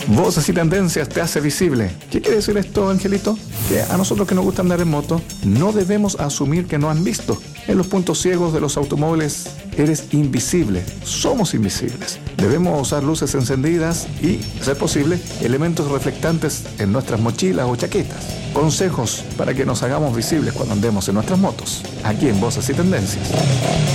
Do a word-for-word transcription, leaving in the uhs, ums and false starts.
Voces y Tendencias te hace visible. ¿Qué quiere decir esto, Angelito? Que a nosotros que nos gusta andar en moto, no debemos asumir que no han visto. En los puntos ciegos de los automóviles eres invisible. Somos invisibles. Debemos usar luces encendidas y, a ser posible, elementos reflectantes en nuestras mochilas o chaquetas. Consejos para que nos hagamos visibles cuando andemos en nuestras motos. Aquí en Voces y Tendencias.